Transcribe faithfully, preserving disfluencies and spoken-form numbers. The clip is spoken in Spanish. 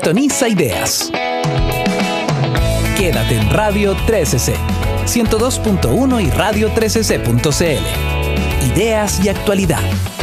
Sintoniza Ideas. Quédate en Radio trece C, ciento dos punto uno y radio trece c punto c l. Ideas y actualidad.